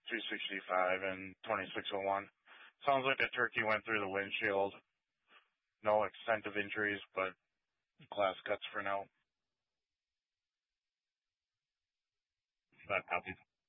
265 and 2601. Sounds like the turkey went through the windshield. No extent of injuries, but glass cuts for now. That copy.